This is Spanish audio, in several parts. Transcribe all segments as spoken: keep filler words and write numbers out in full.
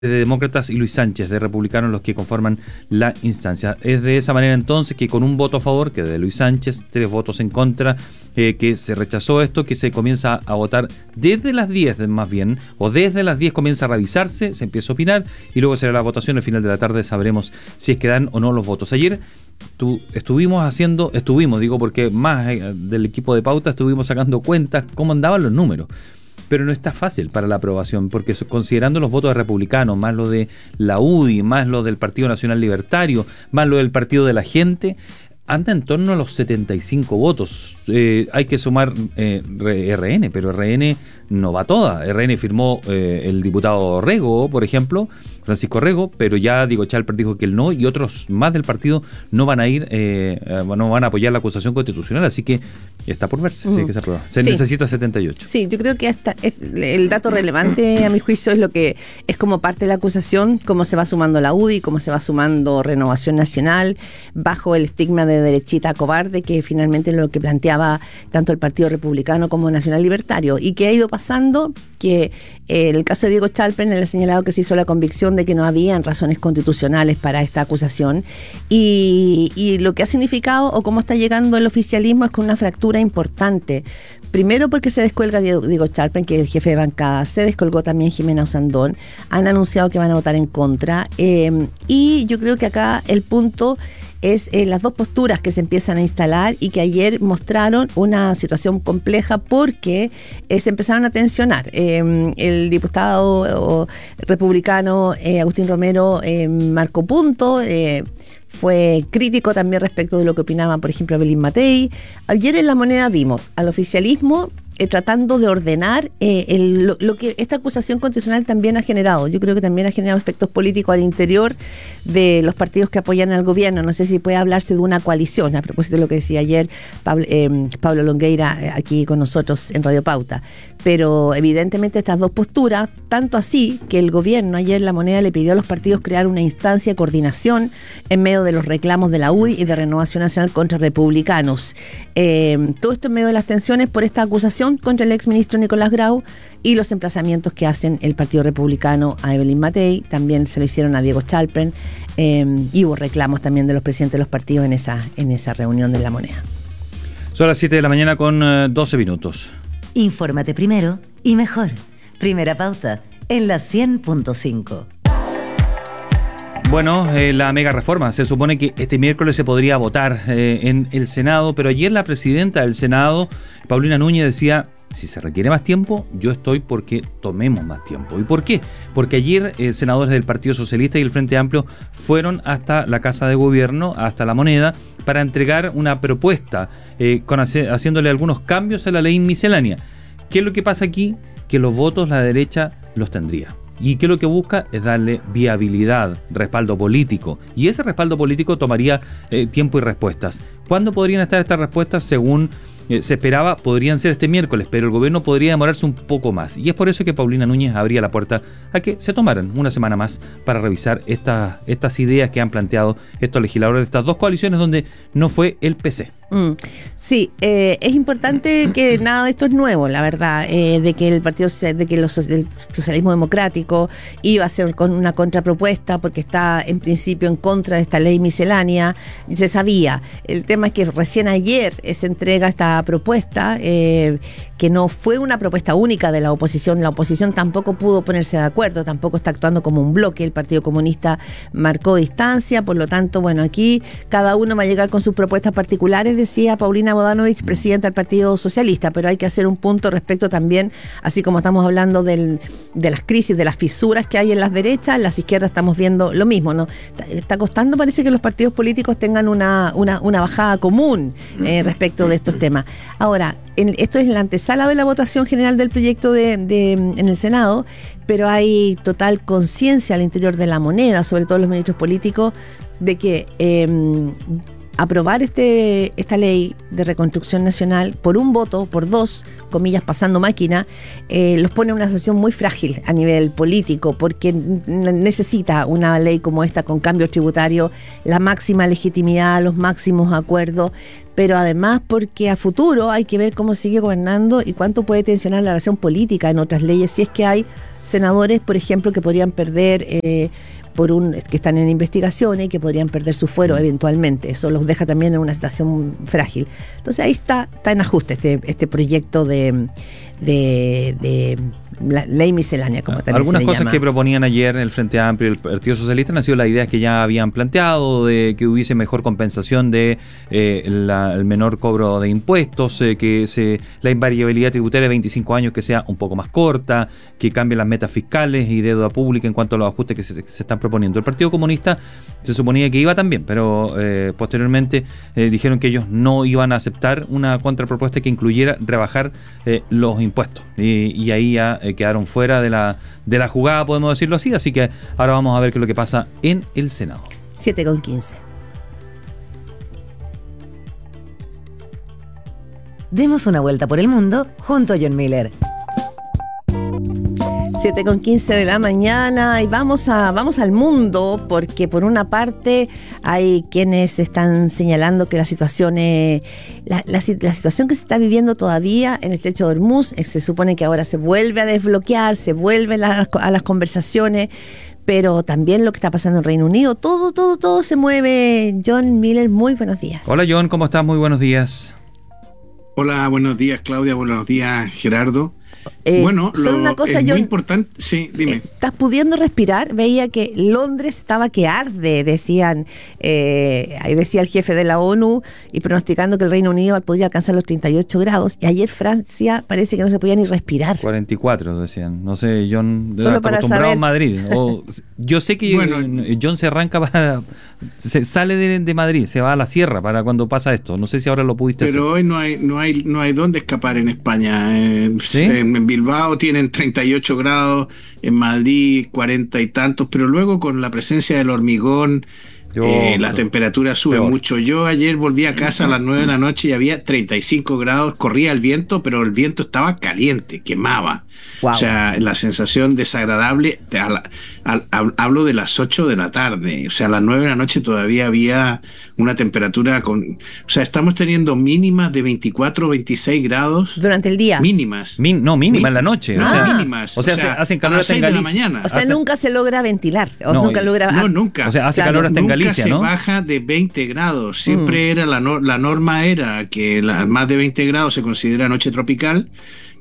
de Demócratas y Luis Sánchez de Republicanos los que conforman la instancia. Es de esa manera entonces que con un voto a favor, que de Luis Sánchez, tres votos en contra, eh, que se rechazó esto, que se comienza a votar desde las diez más bien, o desde las diez comienza a revisarse, se empieza a opinar y luego será la votación. Al final de la tarde sabremos si es que dan o no los votos. Ayer tu, estuvimos haciendo, estuvimos, digo porque más eh, del equipo de Pauta estuvimos sacando cuentas cómo andaban los números. Pero no está fácil para la aprobación, porque considerando los votos de republicanos, más lo de la U D I, más lo del Partido Nacional Libertario, más lo del Partido de la Gente, anda en torno a los setenta y cinco votos. Eh, hay que sumar eh, R N, pero R N no va toda. R N firmó eh, el diputado Rego, por ejemplo, Francisco Rego, pero ya Diego Chalper dijo que él no, y otros más del partido no van a ir, eh, no van a apoyar la acusación constitucional, así que está por verse, mm. sí, que se aprueba. Se sí. necesita setenta y ocho. Sí, yo creo que hasta es, el dato relevante a mi juicio es lo que es como parte de la acusación, cómo se va sumando la U D I, cómo se va sumando Renovación Nacional, bajo el estigma de derechita cobarde, que finalmente es lo que planteaba tanto el Partido Republicano como Nacional Libertario, y que ha ido pasando que eh, en el caso de Diego Chalper él ha señalado que se hizo la convicción de que no habían razones constitucionales para esta acusación, y, y lo que ha significado o cómo está llegando el oficialismo es con una fractura importante. Primero porque se descuelga Diego, Diego Chalper, que es el jefe de bancada, se descolgó también Jimena Osandón, han anunciado que van a votar en contra, eh, y yo creo que acá el punto es eh, las dos posturas que se empiezan a instalar y que ayer mostraron una situación compleja porque eh, se empezaron a tensionar. Eh, el diputado republicano eh, Agustín Romero eh, marcó punto, eh, fue crítico también respecto de lo que opinaba, por ejemplo, Evelyn Matei. Ayer en La Moneda vimos al oficialismo eh, tratando de ordenar eh, el, lo, lo que esta acusación constitucional también ha generado. Yo creo que también ha generado efectos políticos al interior de los partidos que apoyan al gobierno. No sé si puede hablarse de una coalición, a propósito de lo que decía ayer Pablo, eh, Pablo Longueira aquí con nosotros en Radio Pauta. Pero evidentemente estas dos posturas, tanto así que el gobierno ayer La Moneda le pidió a los partidos crear una instancia de coordinación en medio de los reclamos de la U D I y de Renovación Nacional contra republicanos. Eh, todo esto en medio de las tensiones por esta acusación contra el exministro Nicolás Grau y los emplazamientos que hacen el Partido Republicano a Evelyn Matei, también se lo hicieron a Diego Chalper, eh, y hubo reclamos también de los presidentes de los partidos en esa, en esa reunión de La Moneda. Son las siete de la mañana con uh, doce minutos. Infórmate primero y mejor. Primera Pauta en la cien punto cinco. Bueno, eh, la mega reforma, se supone que este miércoles se podría votar eh, en el Senado, pero ayer la presidenta del Senado, Paulina Núñez, decía, si se requiere más tiempo, yo estoy porque tomemos más tiempo. ¿Y por qué? Porque ayer eh, senadores del Partido Socialista y el Frente Amplio fueron hasta la Casa de Gobierno, hasta La Moneda, para entregar una propuesta eh, con hace, haciéndole algunos cambios a la ley miscelánea. ¿Qué es lo que pasa aquí? Que los votos la derecha los tendría. Y que lo que busca es darle viabilidad, respaldo político. Y ese respaldo político tomaría eh, tiempo y respuestas. ¿Cuándo podrían estar estas respuestas? Según eh, se esperaba, podrían ser este miércoles, pero el gobierno podría demorarse un poco más. Y es por eso que Paulina Núñez abría la puerta a que se tomaran una semana más para revisar esta, estas ideas que han planteado estos legisladores de estas dos coaliciones donde no fue el P C. Mm, sí, eh, es importante que nada de esto es nuevo, la verdad, eh, de que el partido, de que los, el socialismo democrático iba a hacer con una contrapropuesta porque está en principio en contra de esta ley miscelánea, se sabía. El tema es que recién ayer se entrega esta propuesta, eh, que no fue una propuesta única de la oposición. La oposición tampoco pudo ponerse de acuerdo, tampoco está actuando como un bloque. El Partido Comunista marcó distancia, por lo tanto, bueno, aquí cada uno va a llegar con sus propuestas particulares, decía Paulina Bodanovich, presidenta del Partido Socialista, pero hay que hacer un punto respecto también, así como estamos hablando del, de las crisis, de las fisuras que hay en las derechas, en las izquierdas estamos viendo lo mismo, ¿no? Está, está costando, parece que los partidos políticos tengan una, una, una bajada común eh, respecto de estos temas. Ahora, en, esto es la antesala de la votación general del proyecto de, de, en el Senado, pero hay total conciencia al interior de La Moneda, sobre todo los ministros políticos, de que eh, aprobar este, esta ley de reconstrucción nacional por un voto, por dos, comillas, pasando máquina, eh, los pone en una situación muy frágil a nivel político, porque necesita una ley como esta con cambios tributarios, la máxima legitimidad, los máximos acuerdos, pero además porque a futuro hay que ver cómo sigue gobernando y cuánto puede tensionar la relación política en otras leyes, si es que hay senadores, por ejemplo, que podrían perder... Eh, por un que están en investigaciones y que podrían perder su fuero eventualmente. Eso los deja también en una situación frágil. Entonces ahí está, está en ajuste este, este proyecto de, de, de la ley miscelánea, como también Algunas se le cosas llama. que proponían ayer el Frente Amplio y el Partido Socialista han sido las ideas que ya habían planteado, de que hubiese mejor compensación de eh, la, el menor cobro de impuestos, eh, que se, la invariabilidad tributaria de veinticinco años que sea un poco más corta, que cambien las metas fiscales y deuda pública en cuanto a los ajustes que se, que se están proponiendo. El Partido Comunista se suponía que iba también, pero eh, posteriormente eh, dijeron que ellos no iban a aceptar una contrapropuesta que incluyera rebajar eh, los impuestos. Y, y ahí ya eh, quedaron fuera de la, de la jugada, podemos decirlo así. Así que ahora vamos a ver qué es lo que pasa en el Senado. siete con quince. Demos una vuelta por el mundo junto a John Miller. siete con quince de la mañana y vamos a vamos al mundo, porque por una parte hay quienes están señalando que la situación eh, la, la, la situación que se está viviendo todavía en el estrecho de Hormuz, eh, se supone que ahora se vuelve a desbloquear, se vuelve la, a las conversaciones, pero también lo que está pasando en Reino Unido, todo, todo, todo se mueve. John Miller, muy buenos días. Hola John, ¿cómo estás? Muy buenos días. Hola, buenos días Claudia, buenos días Gerardo. Eh, bueno, solo lo, una cosa, es John, muy importante, sí, dime. ¿Estás pudiendo respirar? Veía que Londres estaba que arde, decían, eh, ahí decía el jefe de la ONU, y pronosticando que el Reino Unido podría alcanzar los treinta y ocho grados, y ayer Francia parece que no se podía ni respirar. cuarenta y cuatro decían, no sé, John Solo está para acostumbrado saber. a Madrid. O, yo sé que Bueno, John se arranca para, se sale de, de Madrid, se va a la sierra para cuando pasa esto. No sé si ahora lo pudiste pero hacer. hoy no hay, no hay, no hay dónde escapar en España. Eh, ¿Sí? en, en Bilbao tienen treinta y ocho grados, en Madrid cuarenta y tantos, pero luego con la presencia del hormigón, Yo, eh, la pero, temperatura sube peor. mucho. Yo ayer volví a casa a las nueve de la noche y había treinta y cinco grados, corría el viento, pero el viento estaba caliente, quemaba. Wow. O sea, la sensación desagradable, te- a la- al- hab- hablo de las ocho de la tarde, o sea, a las nueve de la noche todavía había una temperatura con... O sea, estamos teniendo mínimas de veinticuatro, veintiséis grados, Durante el día. mínimas. Min- no, mínima Mi- en la noche. No, o sea, mínimas. O sea, se- hacen calor a las hasta en seis de la Galicia. mañana. O sea, hasta- nunca se logra ventilar. O No, nunca y- logra. No, nunca. O sea, hace Claro, calor hasta en Nunca Galicia, se ¿no? baja de veinte grados. Siempre era la, nor- la norma era que la- más de veinte grados se considera noche tropical,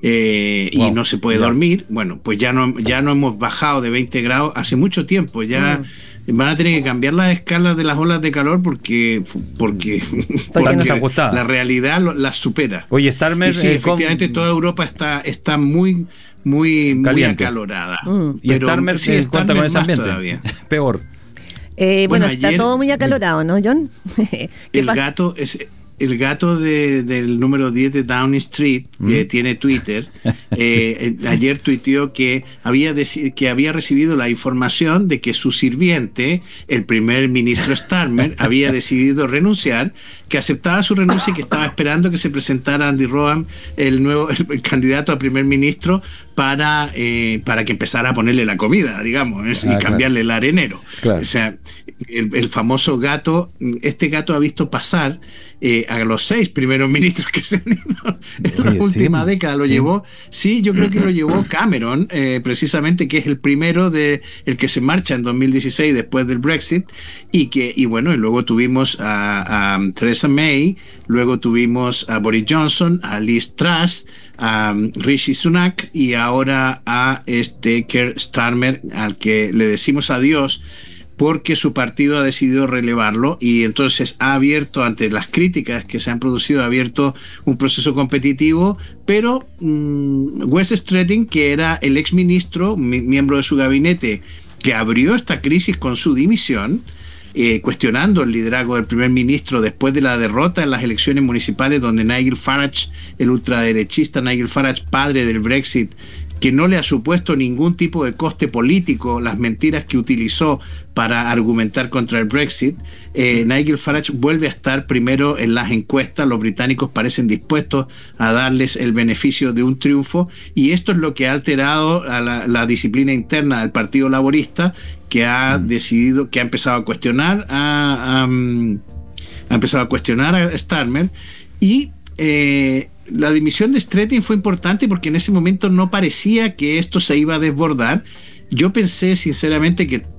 eh, Wow, y no se puede ya. dormir. Bueno, pues ya no, ya no hemos bajado de veinte grados hace mucho tiempo. Ya van a tener que cambiar las escalas de las olas de calor porque, porque, Están desajustadas. la realidad lo- las supera. Oye, Starmer, Y sí, eh, efectivamente con- toda Europa está, está muy, muy, muy Caliente. acalorada. y Pero Starmer sí, se cuenta Starmer con ese más ambiente. todavía. Peor. Eh, bueno, Bueno, está ayer- todo muy acalorado, ¿no, John? ¿Qué El pasa? gato es el gato de, del número diez de Downing Street, que ¿Mm? tiene Twitter, eh, eh, ayer tuiteó que había, deci- que había recibido la información de que su sirviente, el primer ministro Starmer, había decidido renunciar, que aceptaba su renuncia y que estaba esperando que se presentara Andy Rohan, el nuevo el, el candidato a primer ministro, para, eh, para que empezara a ponerle la comida, digamos, es, Ah, y cambiarle el arenero. Claro. O sea, el, el famoso gato, este gato ha visto pasar eh, a los seis primeros ministros que se han ido en la Oye, última sí, década. Lo sí. llevó, sí, yo creo que lo llevó Cameron, eh, precisamente, que es el primero de el que se marcha en dos mil dieciséis después del Brexit, y que, y bueno, y luego tuvimos a, a Theresa May, luego tuvimos a Boris Johnson, a Liz Truss, a Rishi Sunak y ahora a este Keir Starmer, al que le decimos adiós porque su partido ha decidido relevarlo, y entonces ha abierto, ante las críticas que se han producido, ha abierto un proceso competitivo, pero mmm, Wes Streeting, que era el exministro, mi, miembro de su gabinete, que abrió esta crisis con su dimisión, eh, cuestionando el liderazgo del primer ministro después de la derrota en las elecciones municipales, donde Nigel Farage, el ultraderechista Nigel Farage, padre del Brexit, que no le ha supuesto ningún tipo de coste político las mentiras que utilizó para argumentar contra el Brexit, eh, Nigel Farage vuelve a estar primero en las encuestas. Los británicos parecen dispuestos a darles el beneficio de un triunfo, y esto es lo que ha alterado a la, la disciplina interna del Partido Laborista, que ha mm. decidido, que ha empezado a cuestionar a, a, ha empezado a cuestionar a Starmer, y eh, la dimisión de Stretton fue importante porque en ese momento no parecía que esto se iba a desbordar. Yo pensé sinceramente que